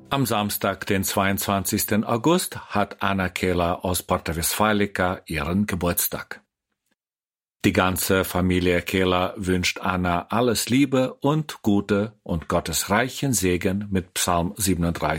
Am Samstag, den 22. August, hat Anna Kehler aus Porta Westfalica ihren Geburtstag. Die ganze Familie Kehler wünscht Anna alles Liebe und Gute und Gottes reichen Segen mit Psalm 37.